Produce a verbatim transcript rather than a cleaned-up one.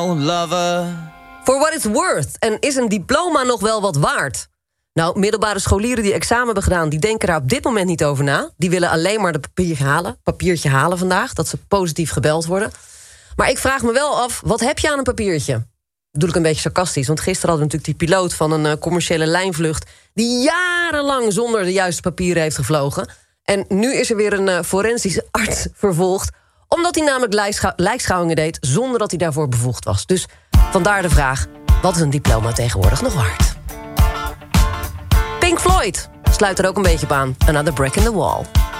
Lover. For what it's worth. En is een diploma nog wel wat waard? Nou, middelbare scholieren die examen hebben gedaan, die denken daar op dit moment niet over na. Die willen alleen maar de papiertje halen, papiertje halen vandaag, dat ze positief gebeld worden. Maar ik vraag me wel af, wat heb je aan een papiertje? Dat bedoel ik een beetje sarcastisch, want gisteren hadden we natuurlijk die piloot van een uh, commerciële lijnvlucht die jarenlang zonder de juiste papieren heeft gevlogen. En nu is er weer een uh, forensische arts vervolgd, omdat hij namelijk lijkschou- lijkschouwingen deed zonder dat hij daarvoor bevoegd was. Dus vandaar de vraag, wat is een diploma tegenwoordig nog waard? Pink Floyd sluit er ook een beetje op aan. Another Brick in the Wall.